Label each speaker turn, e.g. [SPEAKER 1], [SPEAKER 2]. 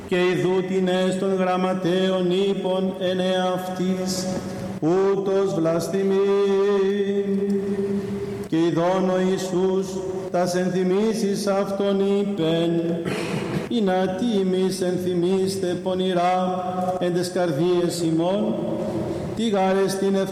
[SPEAKER 1] Και ιδού τινές των γραμματέων είπων εν εαυτής, ούτως βλαστημεί. Και ειδών ο Ιησούς τας ενθυμίσεις αυτον είπεν, ή να τίμης ενθυμίστε πονηρά εν τες καρδίες ημών, τι γάρες την